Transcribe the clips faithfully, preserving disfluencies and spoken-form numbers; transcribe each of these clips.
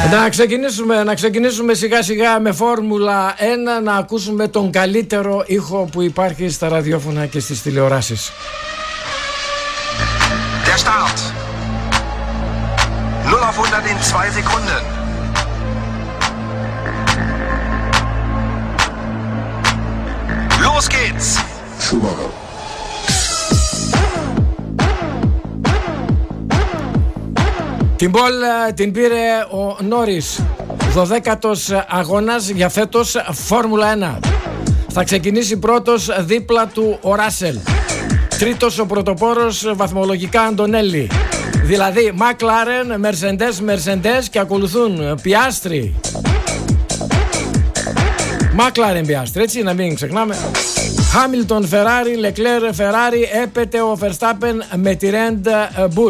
Να ξεκινήσουμε, να ξεκινήσουμε σιγά σιγά με Φόρμουλα ένα, να ακούσουμε τον καλύτερο ήχο που υπάρχει στα ραδιόφωνα και στις τηλεοράσεις. Der Start. null auf hundert in zwei Sekunden. Los geht's. Schumacher. Την πόλ την πήρε ο Νόρις. δωδέκατος αγώνας για φέτος Φόρμουλα ένα. Θα ξεκινήσει πρώτος δίπλα του ο Ράσελ. Τρίτος ο πρωτοπόρος βαθμολογικά Αντωνέλη. Δηλαδή Μακλάρεν, Μερσεντές, Μερσεντές και ακολουθούν Πιάστρι. Μακλάρεν Πιάστρι, έτσι να μην ξεχνάμε. Χάμιλτον Φεράρι, Λεκλέρ Φεράρι, έπεται ο Φερστάπεν με τη Ρεντ Μπουλ.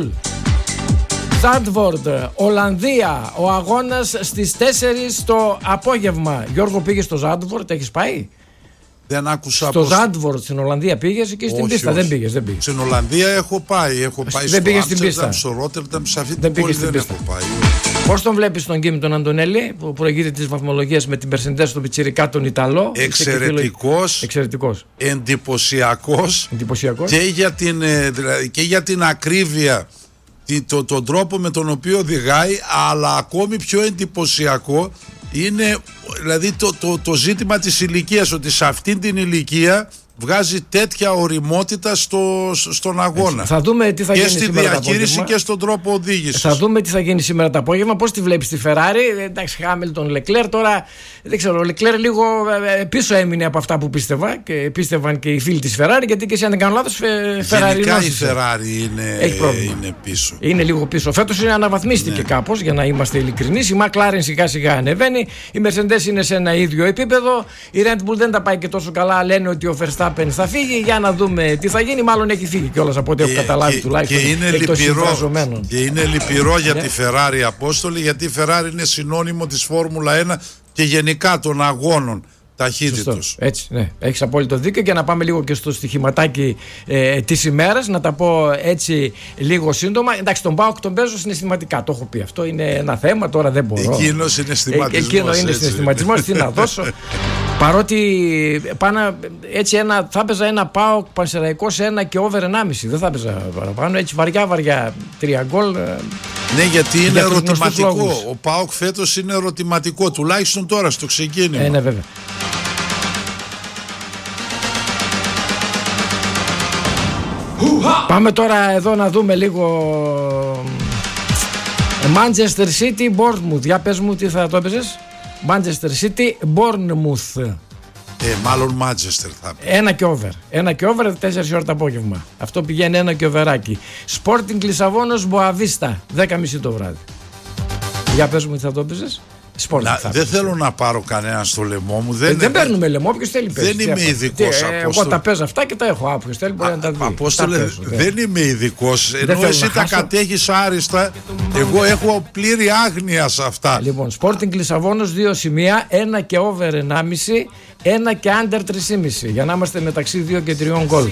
Ζάντβορντ, Ολλανδία, ο αγώνας στις τέσσερις το απόγευμα. Γιώργο, πήγε στο Ζάντβορντ, έχεις πάει? Δεν άκουσα. Στο Ζάντβορντ στην Ολλανδία πήγες και στην όχι, πίστα? όχι. Δεν πήγες, δεν πήγες. Στην Ολλανδία έχω πάει. Έχω πάει δεν στο Άμστερνταμ, στο Ρότερνταμ, σε αυτή δεν την πόλη δεν πίστα. έχω πάει. Πώς τον βλέπεις τον Κίμη τον Αντωνέλη που προηγείται τις βαθμολογίες με την Περσεντές του Πιτσιρικά τον Ιταλό? Εξαιρετικός, Εξαιρετικός. εντυπωσιακός, εντυπωσιακός. Και, για την, δηλαδή, και για την ακρίβεια, το, τον τρόπο με τον οποίο οδηγάει, αλλά ακόμη πιο εντυπωσιακό είναι δηλαδή το, το, το ζήτημα της ηλικίας, ότι σε αυτήν την ηλικία βγάζει τέτοια οριμότητα στο, στον αγώνα. Έτσι. Θα δούμε τι θα και γίνει στη σήμερα διαχείριση και στον τρόπο οδήγησης. Θα δούμε τι θα γίνει σήμερα το απόγευμα. Πώς τη βλέπεις τη Φεράρι? Εντάξει, Χάμιλτον, Λεκλέρ. Τώρα δεν ξέρω, ο Λεκλέρ λίγο πίσω έμεινε από αυτά που πίστευα και πίστευαν και οι φίλοι της Φεράρι, γιατί και εσύ, αν δεν κάνω λάθος, Φεράρι. Γενικά η Φεράρι είναι, είναι πίσω. Είναι λίγο πίσω. Φέτος είναι αναβαθμίστηκε, ναι, κάπως, για να είμαστε ειλικρινείς. Η Μακλάρεν σιγά σιγά ανεβαίνει. Οι Mercedes είναι σε ένα ίδιο επίπεδο. Η Red Bull δεν τα πάει και τόσο καλά. Λένε ότι ο Verstappen θα φύγει. Για να δούμε τι θα γίνει. Μάλλον έχει φύγει κιόλας από ό,τι έχω καταλάβει, και, τουλάχιστον. Και είναι, λυπηρό, και είναι λυπηρό για τη Ferrari, Απόστολη, γιατί η Ferrari είναι συνώνυμο της Φόρμουλα ένα και γενικά των αγώνων ταχύτητος. Έτσι, ναι, έχεις απόλυτο δίκιο. Και να πάμε λίγο και στο στοιχηματάκι ε, της ημέρας, να τα πω έτσι λίγο σύντομα. Εντάξει, τον ΠΑΟΚ τον παίζω συναισθηματικά. Το έχω πει αυτό. Είναι ένα θέμα, τώρα δεν μπορώ. Εκείνος είναι συναισθηματισμός. Ε, εκείνο είναι συναισθηματισμός. Τι να δώσω. Παρότι πάνω, έτσι ένα, θα έπαιζα ένα ΠΑΟΚ Πανσεραϊκό σε ένα και over ενάμιση. Δεν θα έπαιζα παραπάνω. Έτσι βαριά βαριά τρία γκολ. Ναι, γιατί είναι για ερωτηματικό. Ο ΠΑΟΚ φέτος είναι ερωτηματικό. Τουλάχιστον τώρα στο ξεκίνημα. Ε, ναι, βέβαια. Πάμε τώρα εδώ να δούμε λίγο Manchester City Bournemouth. Για πες μου τι θα το έπαιζες? Manchester City Bournemouth. Ε, μάλλον Manchester θα πει. Ένα και over. Ένα και over, τέσσερις ώρα το απόγευμα. Αυτό πηγαίνει ένα και overάκι. Sporting Λισαβόνος Μποαβίστα, δέκα και μισή το βράδυ. Για πες μου τι θα το έπαιζες? Να, δεν θέλω να πάρω κανέναν στο λαιμό μου. Δεν, ε, δεν παίρνουμε λαιμό, ποιος θέλει παίζει. Δεν είμαι ειδικός. Ε, εγώ τα παίζω αυτά και τα έχω. Α, ποιος θέλει μπορεί να τα δει. Απόστολε, δεν, δεν είμαι ειδικός. Ενώ εσύ τα κατέχεις άριστα, εγώ έχω πλήρη άγνοια σε αυτά. Λοιπόν, Sporting Λισαβόνος δύο σημεία, ένα και over ενάμιση, ένα και under τρία και μισή. Για να είμαστε μεταξύ δύο και τριών γκολ.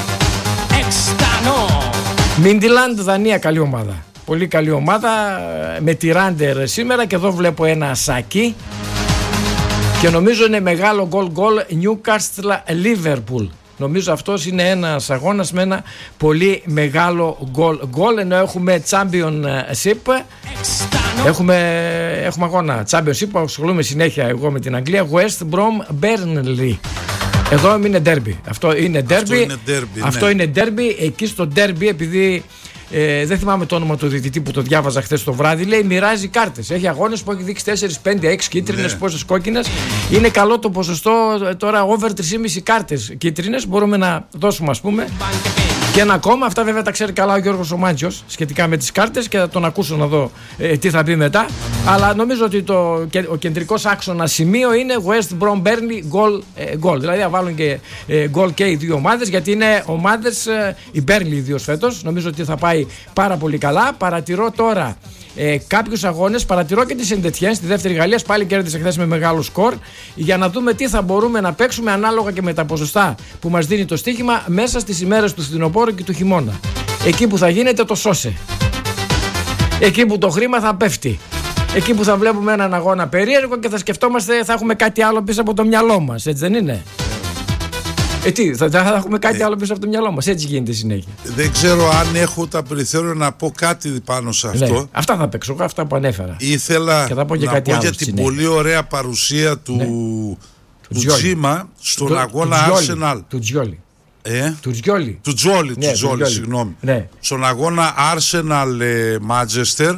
Μίντιλαντ Δανία, καλή ομάδα. Πολύ καλή ομάδα με τη Ράντερ σήμερα, και εδώ βλέπω ένα σάκι και νομίζω είναι μεγάλο γκολ γκολ Newcastle Liverpool. Νομίζω αυτός είναι ένας αγώνας με ένα πολύ μεγάλο γκολ γκολ, ενώ έχουμε Championship, έχουμε, έχουμε αγώνα Championship που ασχολούμαι συνέχεια εγώ με την Αγγλία. West Brom Burnley. Εδώ είναι derby. Αυτό είναι derby. Αυτό είναι derby, Αυτό ναι. είναι derby. Εκεί στο derby, επειδή Ε, δεν θυμάμαι το όνομα του διαιτητή που το διάβαζα χθες το βράδυ, λέει μοιράζει κάρτες. Έχει αγώνες που έχει δείξει τέσσερα, πέντε, έξι κίτρινες, ναι, πόσες κόκκινες. Είναι καλό το ποσοστό τώρα, over τρεις και μισή κάρτες κίτρινες. Μπορούμε να δώσουμε, ας πούμε. Και ένα ακόμα, αυτά βέβαια τα ξέρει καλά ο Γιώργος ο Μάντσιος σχετικά με τις κάρτες, και θα τον ακούσω να δω ε, τι θα πει μετά. Αλλά νομίζω ότι το, και, ο κεντρικός άξονας σημείο είναι West Brom Burnley goal, ε, goal. Δηλαδή θα βάλουν και ε, goal και οι δύο ομάδες, γιατί είναι ομάδες, ε, η Burnley ιδίως φέτος. Νομίζω ότι θα πάει πάρα πολύ καλά. Παρατηρώ τώρα ε, κάποιους αγώνες, παρατηρώ και τη Σεντετιέν στη δεύτερη Γαλλία, πάλι κέρδισε χθες με μεγάλο σκορ, για να δούμε τι θα μπορούμε να παίξουμε ανάλογα και με τα ποσοστά που μας δίνει το στοίχημα μέσα στις ημέρες του φθινοπόρου και του χειμώνα. Εκεί που θα γίνεται το σώσε, εκεί που το χρήμα θα πέφτει, Εκεί που θα βλέπουμε έναν αγώνα περίεργο και θα σκεφτόμαστε, θα έχουμε κάτι άλλο πίσω από το μυαλό μας, έτσι δεν είναι? Ε, τι, θα, θα έχουμε κάτι ε, άλλο πίσω από το μυαλό μας, έτσι γίνεται συνέχεια. Δεν ξέρω αν έχω τα περιθώρια να πω κάτι πάνω σε αυτό. Ναι, αυτά θα παίξω, αυτά που ανέφερα. Ήθελα και θα πω και να κάτι πω άλλο για την συνέχεια. πολύ ωραία παρουσία του, ναι. του Τζίμα στον του, αγώνα του Arsenal. Του Τζιόλι. Ε? Του Τζιόλι. Του Τζόλι, ναι, του Τζόλι, συγγνώμη. Ναι. Στον αγώνα Arsenal ε, Manchester,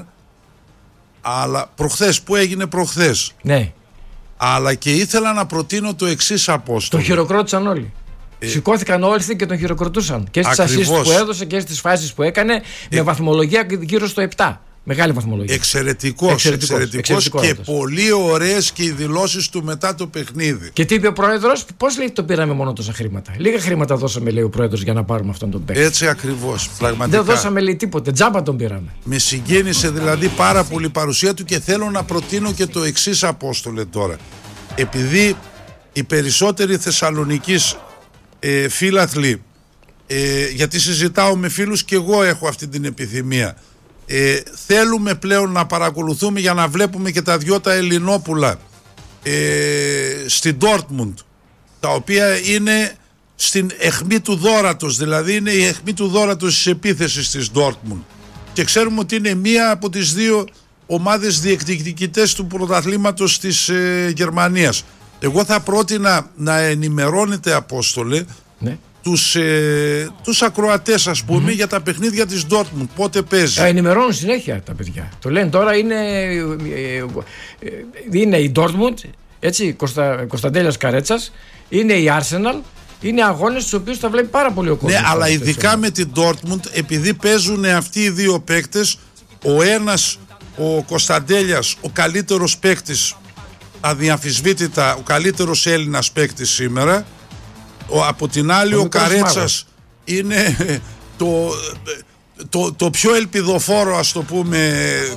αλλά προχθές, που έγινε προχθές. Ναι. Αλλά και ήθελα να προτείνω το εξής, Απόστολο. Το χειροκρότησαν όλοι. Ε, Σηκώθηκαν όλοι και τον χειροκροτούσαν. Και στις ασίστ που έδωσε και στις φάσεις που έκανε, ε, με βαθμολογία γύρω στο επτά. Μεγάλη βαθμολογία. Εξαιρετικός, εξαιρετικός, εξαιρετικός, εξαιρετικός και πολύ ωραίες και οι δηλώσεις του μετά το παιχνίδι. Και τι είπε ο πρόεδρος, πώς λέει το πήραμε μόνο τόσα χρήματα? Λίγα χρήματα δώσαμε, λέει ο πρόεδρος, για να πάρουμε αυτόν τον παίκτη. Έτσι ακριβώς, πραγματικά. Δεν δώσαμε, λέει, τίποτε, τζάμπα τον πήραμε. Με συγκίνησε δηλαδή πάρα πολύ η παρουσία του και θέλω να προτείνω και το εξής, Απόστολε, τώρα. Επειδή οι περισσότεροι Θεσσαλονικής ε, φίλαθλοι, ε, γιατί συζητάω με φίλους και εγώ έχω αυτή την επιθυμία, Ε, θέλουμε πλέον να παρακολουθούμε για να βλέπουμε και τα δυο τα Ελληνόπουλα ε, στην Ντόρτμουντ, τα οποία είναι στην αιχμή του δώρατος, δηλαδή είναι η αιχμή του δώρατος της επίθεσης της Ντόρτμουντ, και ξέρουμε ότι είναι μία από τις δύο ομάδες διεκδικητές του πρωταθλήματος της ε, Γερμανίας. Εγώ θα πρότεινα να ενημερώνετε, Απόστολε, ναι, τους, ε, τους ακροατές, ας πούμε, mm-hmm. για τα παιχνίδια της Dortmund, πότε παίζει. Ε, ενημερώνουν συνέχεια τα παιδιά. Το λένε τώρα, είναι, ε, ε, είναι η Dortmund, έτσι, Κωνστα, Κωνσταντέλιας Καρέτσας, είναι η Arsenal, είναι αγώνες στους οποίους θα βλέπει πάρα πολύ ο κόσμος. Ναι, αλλά ειδικά με την Dortmund, επειδή παίζουν αυτοί οι δύο παίκτες, ο ένας, ο Κωνσταντέλιας, ο καλύτερος παίκτης, αδιαμφισβήτητα ο καλύτερος Έλληνας παίκτης σήμερα, ο, από την άλλη ο, ο Καρέτσας είναι το, το, το πιο ελπιδοφόρο, ας το πούμε,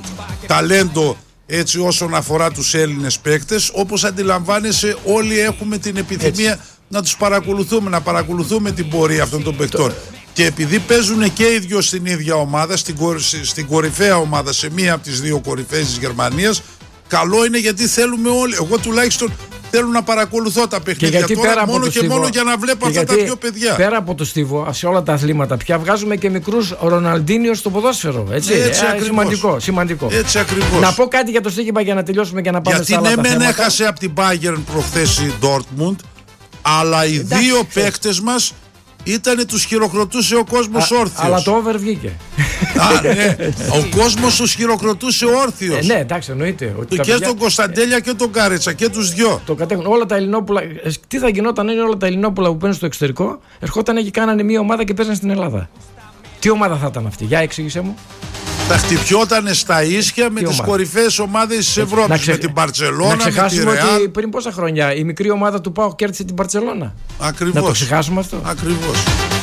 ταλέντο, έτσι, όσον αφορά τους Έλληνες παίκτες. Όπως αντιλαμβάνεσαι, όλοι έχουμε την επιθυμία, έτσι, να τους παρακολουθούμε, να παρακολουθούμε την πορεία αυτών των παικτών. Και επειδή παίζουν και οι δυο στην ίδια ομάδα, στην, στην κορυφαία ομάδα, σε μία από τις δύο κορυφαίες της Γερμανίας, καλό είναι, γιατί θέλουμε όλοι, εγώ τουλάχιστον θέλω να παρακολουθώ τα παιχνίδια τώρα, μόνο και Στίβο, μόνο για να βλέπω αυτά τα δύο παιδιά. Πέρα από το Στίβο, σε όλα τα αθλήματα πια βγάζουμε και μικρούς Ροναλντίνιο στο ποδόσφαιρο. Έτσι, έτσι ε, σημαντικό, σημαντικό. Έτσι ακριβώς. Να πω κάτι για το στοίχημα για να τελειώσουμε και να πάμε γιατί στα άλλα ναι, τα μεν θέματα. έχασε από την Bayern προχθές η Dortmund, αλλά οι εντάξει, δύο παίκτες μας ήτανε, τους χειροκροτούσε ο κόσμος όρθιος. Αλλά το over βγήκε. Α, ναι. Ο κόσμος τους χειροκροτούσε όρθιος. Ε, ναι, εντάξει, εννοείται. Ότι και παιδιά... τον Κωνσταντέλια και τον Κάρετσα και τους δυο. Το κατέχουν. Όλα τα Ελληνόπουλα. Τι θα γινόταν είναι όλα τα Ελληνόπουλα που παίρνουν στο εξωτερικό, ερχόταν και κάνανε μια ομάδα και παίζανε στην Ελλάδα. Τι ομάδα θα ήταν αυτή, για εξήγησέ μου. Θα χτυπιότανε στα ίσια με τις κορυφαίες ομάδες της Ευρώπης. Ξε... Με την Μπαρτσελώνα, να ξεχάσουμε με τη Ρεάλ. Ότι πριν πόσα χρόνια η μικρή ομάδα του ΠΑΟΚ κέρδισε την Μπαρτσελώνα. Ακριβώς. Να το ξεχάσουμε αυτό. Ακριβώς.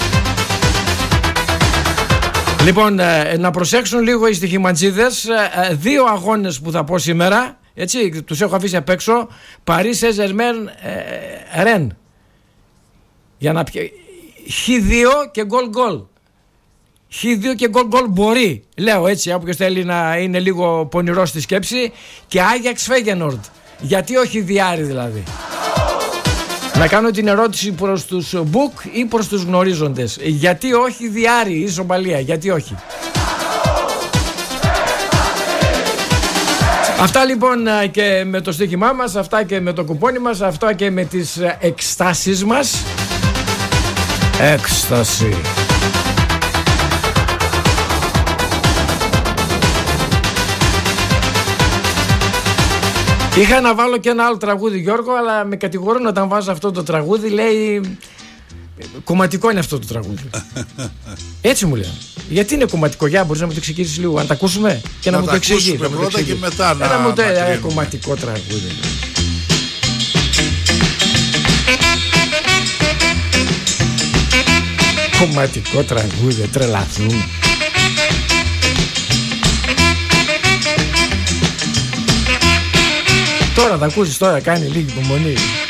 Λοιπόν, ε, να προσέξουν λίγο οι στοιχηματζίδες. Ε, δύο αγώνες που θα πω σήμερα. Έτσι, τους έχω αφήσει απ' έξω. Paris Saint-Germain, ε, Rennes. Για να πιέ... χ δύο και γκολ γκολ. χ δύο και γκολ γκολ μπορεί. Λέω έτσι, όποιος θέλει να είναι λίγο πονηρός στη σκέψη. Και Άγιαξ Φέγενορντ. Γιατί όχι διάρρη δηλαδή. Να κάνω την ερώτηση προς τους Μπουκ ή προς τους γνωρίζοντες. Γιατί όχι διάρρη ή ισοπαλία, γιατί όχι. Αυτά λοιπόν και με το στοίχημά μας, αυτά και με το κουπόνι μας, αυτά και με τις εκστάσεις μας. Έκσταση. Είχα να βάλω και ένα άλλο τραγούδι, Γιώργο, αλλά με κατηγορούν όταν βάζω αυτό το τραγούδι. Λέει, κομματικό είναι αυτό το τραγούδι. Έτσι μου λέει. Γιατί είναι κομματικό, για μπορείς να μου το εξηγήσεις λίγο, αν τα ακούσουμε και να, να μου το εξηγήσεις. Να πρώτα εξηγήσεις. Και μετά να Ένα μου το ε, κομματικό τραγούδι. Κομματικό τραγούδι, τρελαθούν. Τώρα θα ακούσεις, τώρα κάνει λίγη υπομονή.